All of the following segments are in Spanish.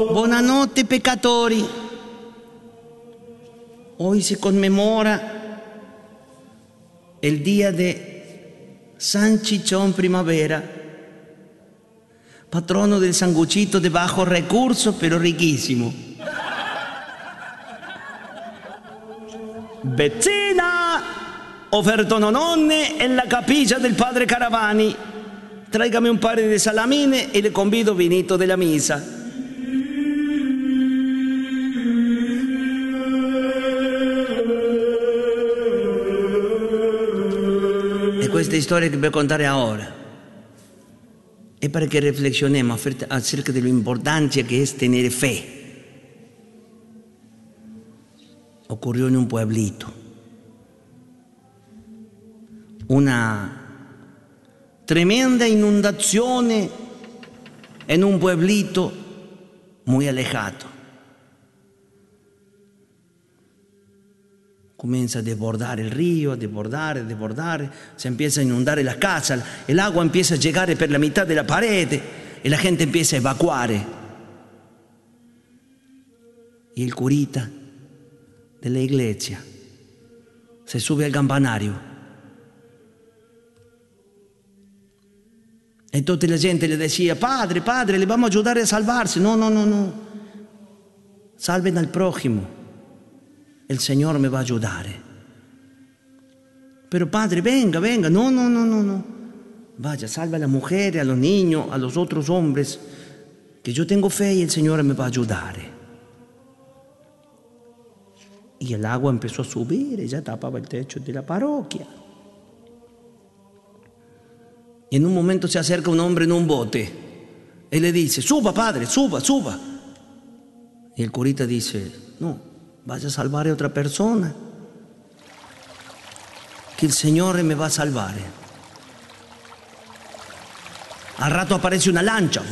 Buonanotte peccatori. Hoy se conmemora el día de San Chichón Primavera, patrono del sanguchito de bajo recurso, pero riquísimo. Bezzina, ofertono nonne en la capilla del padre Caravani. Tráigame un par de salamines y le convido vinito de la misa. Questa storia che voy a contare ora è para que reflexionemos acerca de lo importante que es tener fe. Ocurrió en un pueblito. Una tremenda inundazione en un pueblito muy alejado. Comienza a desbordar el río, a desbordar, se empieza a inundar las casas, el agua empieza a llegar por la mitad de la pared y la gente empieza a evacuar. Y el curita de la iglesia se sube al campanario. Entonces la gente le decía: padre, le vamos a ayudar a salvarse. No. Salven al prójimo. El Señor me va a ayudar. Pero padre, venga. No. Vaya, salve a las mujeres, a los niños, a los otros hombres, que yo tengo fe y el Señor me va a ayudar. Y el agua empezó a subir y ya tapaba el techo de la parroquia. Y en un momento se acerca un hombre en un bote. Él le dice: suba, padre, suba. Y el curita dice: no, vaya a salvar a otra persona, que el Señor me va a salvar. Al rato aparece una lancha.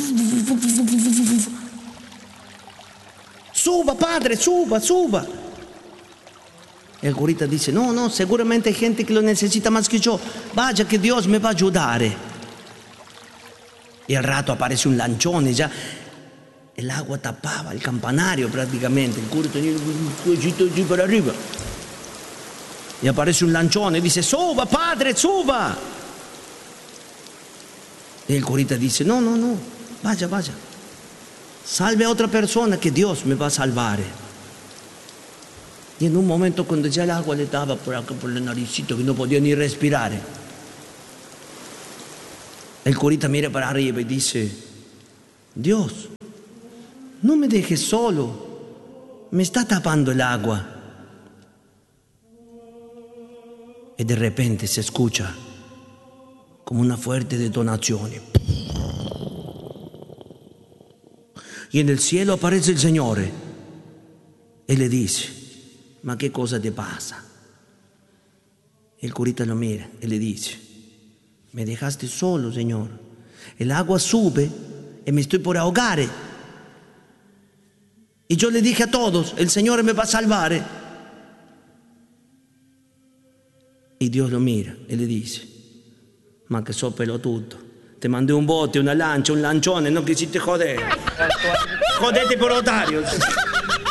Suba, padre, suba. El curita dice: no, seguramente hay gente que lo necesita más que yo. Vaya que Dios me va a ayudar. Y al rato aparece un lanchón y ya el agua tapaba el campanario prácticamente. El cura tenía un cuellito allí para arriba. Y aparece un lanchón y dice: suba, padre, suba. Y el curita dice: no, vaya. Salve a otra persona que Dios me va a salvar. Y en un momento, cuando ya el agua le daba por acá, por la naricito, que no podía ni respirar, el curita mira para arriba y dice: Dios, no me dejes solo, me está tapando el agua. Y de repente se escucha como una fuerte detonación. Y en el cielo aparece el Señor y le dice: ¿ma qué cosa te pasa? El curita lo mira y le dice: me dejaste solo, Señor. El agua sube y me estoy por ahogar. Y yo le dije a todos: el Señor me va a salvar. Y Dios lo mira y le dice: ma que sos pelotudo. Te mandé un bote, una lancha, un lanchón, no quisiste joder. Jodete por otario.